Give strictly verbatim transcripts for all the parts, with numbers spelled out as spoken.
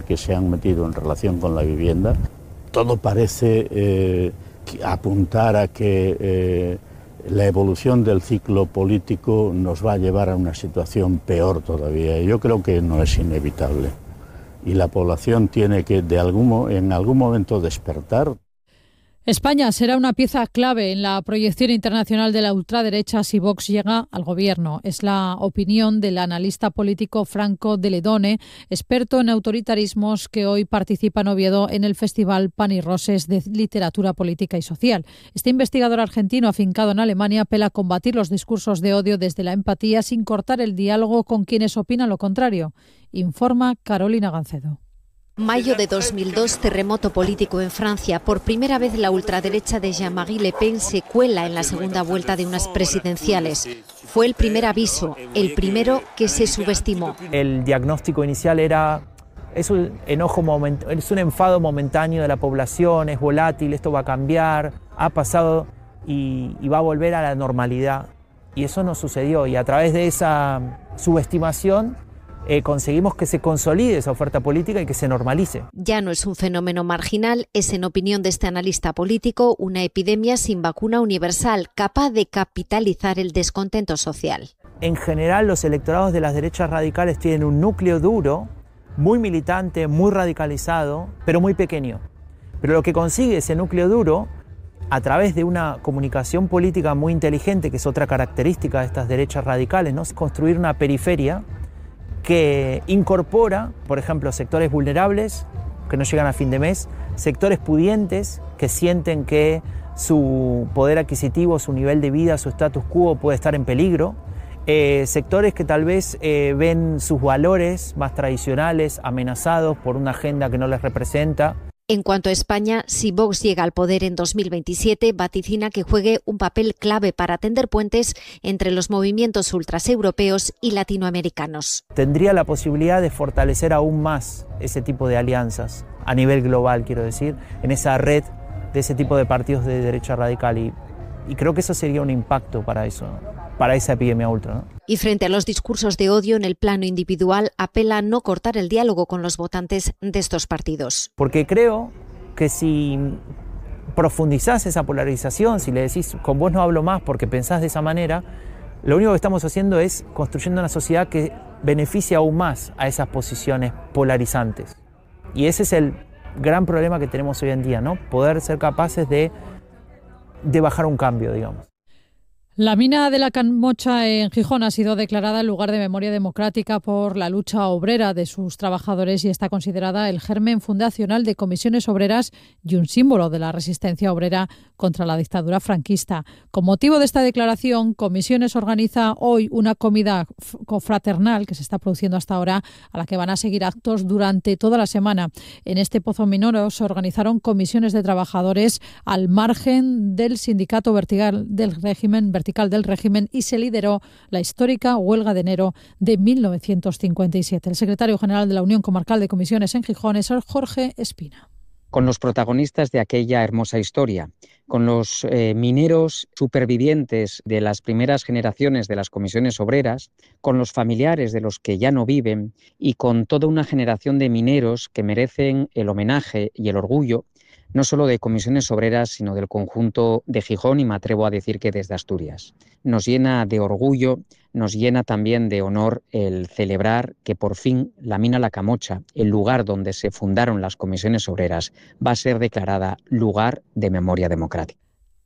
que se han metido en relación con la vivienda. Todo parece eh, apuntar a que eh, la evolución del ciclo político nos va a llevar a una situación peor todavía. Yo creo que no es inevitable y la población tiene que de algún, en algún momento despertar. España será una pieza clave en la proyección internacional de la ultraderecha si Vox llega al gobierno. Es la opinión del analista político Franco de Ledone, experto en autoritarismos, que hoy participa en Oviedo en el Festival Pan y Roses de Literatura Política y Social. Este investigador argentino afincado en Alemania apela a combatir los discursos de odio desde la empatía sin cortar el diálogo con quienes opinan lo contrario. Informa Carolina Gancedo. Mayo de dos mil dos, terremoto político en Francia. Por primera vez la ultraderecha de Jean-Marie Le Pen se cuela en la segunda vuelta de unas presidenciales. Fue el primer aviso, el primero que se subestimó. El diagnóstico inicial era, es un enojo moment, es un enfado momentáneo de la población, es volátil, esto va a cambiar, ha pasado y, y va a volver a la normalidad. Y eso no sucedió, y a través de esa subestimación Eh, conseguimos que se consolide esa oferta política y que se normalice. Ya no es un fenómeno marginal, es, en opinión de este analista político, una epidemia sin vacuna universal, capaz de capitalizar el descontento social. En general, los electorados de las derechas radicales tienen un núcleo duro, muy militante, muy radicalizado, pero muy pequeño. Pero lo que consigue ese núcleo duro, a través de una comunicación política muy inteligente, que es otra característica de estas derechas radicales, ¿no?, es construir una periferia que incorpora, por ejemplo, sectores vulnerables que no llegan a fin de mes, sectores pudientes que sienten que su poder adquisitivo, su nivel de vida, su status quo puede estar en peligro, eh, sectores que tal vez eh, ven sus valores más tradicionales amenazados por una agenda que no les representa. En cuanto a España, si Vox llega al poder en dos mil veintisiete, vaticina que juegue un papel clave para tender puentes entre los movimientos ultraseuropeos y latinoamericanos. Tendría la posibilidad de fortalecer aún más ese tipo de alianzas, a nivel global, quiero decir, en esa red de ese tipo de partidos de derecha radical. Y, y creo que eso sería un impacto para eso, para esa epidemia ultra, ¿no? Y frente a los discursos de odio en el plano individual, apela a no cortar el diálogo con los votantes de estos partidos. Porque creo que si profundizás esa polarización, si le decís con vos no hablo más porque pensás de esa manera, lo único que estamos haciendo es construyendo una sociedad que beneficia aún más a esas posiciones polarizantes. Y ese es el gran problema que tenemos hoy en día, ¿no? Poder ser capaces de, de bajar un cambio, digamos. La mina de la Camocha en Gijón ha sido declarada lugar de memoria democrática por la lucha obrera de sus trabajadores y está considerada el germen fundacional de comisiones obreras y un símbolo de la resistencia obrera contra la dictadura franquista. Con motivo de esta declaración, Comisiones organiza hoy una comida confraternal que se está produciendo hasta ahora, a la que van a seguir actos durante toda la semana. En este Pozo Minero se organizaron comisiones de trabajadores al margen del sindicato vertical del régimen vertical del régimen y se lideró la histórica huelga de enero de mil novecientos cincuenta y siete. El secretario general de la Unión Comarcal de Comisiones en Gijón es Jorge Espina. Con los protagonistas de aquella hermosa historia, con los eh, mineros supervivientes de las primeras generaciones de las comisiones obreras, con los familiares de los que ya no viven y con toda una generación de mineros que merecen el homenaje y el orgullo, no solo de comisiones obreras, sino del conjunto de Gijón y me atrevo a decir que desde Asturias. Nos llena de orgullo, nos llena también de honor el celebrar que por fin la mina La Camocha, el lugar donde se fundaron las comisiones obreras, va a ser declarada lugar de memoria democrática.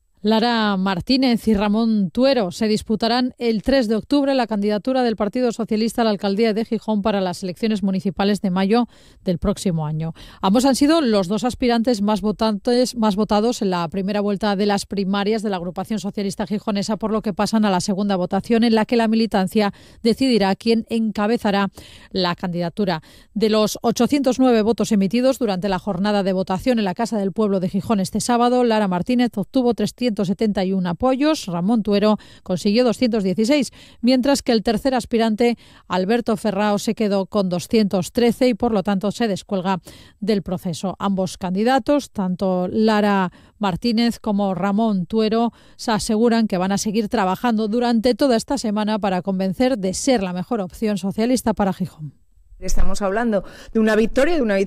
Lara Martínez y Ramón Tuero se disputarán el tres de octubre la candidatura del Partido Socialista a la alcaldía de Gijón para las elecciones municipales de mayo del próximo año. Ambos han sido los dos aspirantes más votantes, más votados en la primera vuelta de las primarias de la agrupación socialista gijonesa, por lo que pasan a la segunda votación en la que la militancia decidirá quién encabezará la candidatura. De los ochocientos nueve votos emitidos durante la jornada de votación en la Casa del Pueblo de Gijón este sábado, Lara Martínez obtuvo trescientos setenta y uno apoyos, Ramón Tuero consiguió doscientos dieciséis, mientras que el tercer aspirante, Alberto Ferrao, se quedó con doscientos trece y por lo tanto se descuelga del proceso. Ambos candidatos, tanto Lara Martínez como Ramón Tuero, se aseguran que van a seguir trabajando durante toda esta semana para convencer de ser la mejor opción socialista para Gijón. Estamos hablando de una victoria, de una victoria